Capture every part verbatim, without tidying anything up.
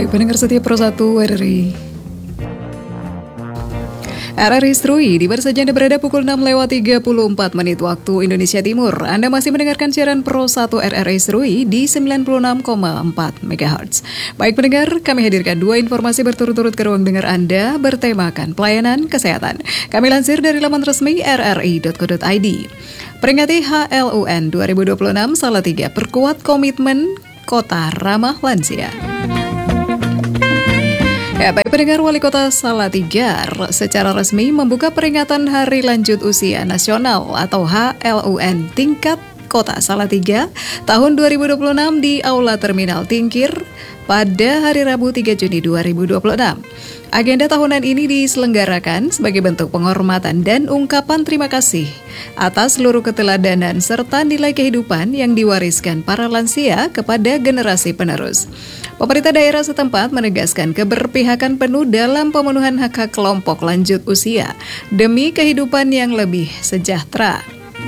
Baik, pendengar setia Pro satu R R I. R R I Strui, di mana saja Anda berada pukul enam lewat tiga puluh empat menit waktu Indonesia Timur. Anda masih mendengarkan siaran Pro satu R R I Strui di sembilan puluh enam koma empat megahertz. Baik pendengar, kami hadirkan dua informasi berturut-turut ke ruang dengar Anda bertemakan pelayanan kesehatan. Kami lansir dari laman resmi r r i dot co dot i d. Peringati H L U N dua ribu dua puluh enam Salatiga perkuat komitmen Kota Ramah Lansia. Ya, baik pendengar, Wali Kota Salatiga secara resmi membuka peringatan Hari Lanjut Usia Nasional atau H L U N tingkat Kota Salatiga tahun dua ribu dua puluh enam di Aula Terminal Tingkir pada hari Rabu tiga Juni dua ribu dua puluh enam. Agenda tahunan ini diselenggarakan sebagai bentuk penghormatan dan ungkapan terima kasih atas seluruh keteladanan serta nilai kehidupan yang diwariskan para lansia kepada generasi penerus. Pemerintah daerah setempat menegaskan keberpihakan penuh dalam pemenuhan hak-hak kelompok lanjut usia demi kehidupan yang lebih sejahtera.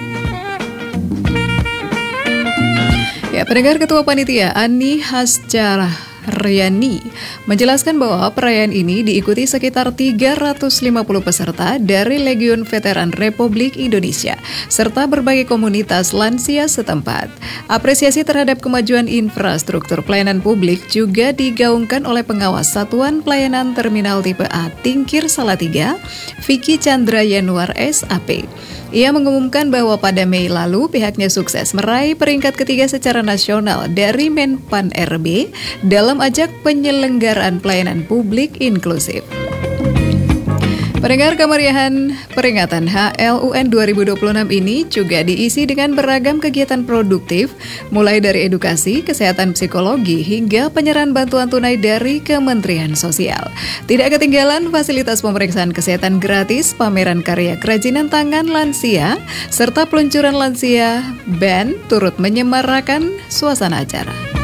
Ya, pendengar, Ketua Panitia Ani Hascara Riani menjelaskan bahwa perayaan ini diikuti sekitar tiga ratus lima puluh peserta dari Legiun Veteran Republik Indonesia serta berbagai komunitas lansia setempat. Apresiasi terhadap kemajuan infrastruktur pelayanan publik juga digaungkan oleh pengawas Satuan Pelayanan Terminal Tipe A Tingkir Salatiga, Vicky Chandra Yanuar S A P. Ia mengumumkan bahwa pada Mei lalu pihaknya sukses meraih peringkat ketiga secara nasional dari Menpan R B dalam ajak penyelenggaraan pelayanan publik inklusif. Pendengar, kemeriahan peringatan H L U N dua ribu dua puluh enam ini juga diisi dengan beragam kegiatan produktif, mulai dari edukasi, kesehatan psikologi, hingga penyerahan bantuan tunai dari Kementerian Sosial. Tidak ketinggalan fasilitas pemeriksaan kesehatan gratis, pameran karya kerajinan tangan lansia, serta peluncuran lansia band turut menyemarakan suasana acara.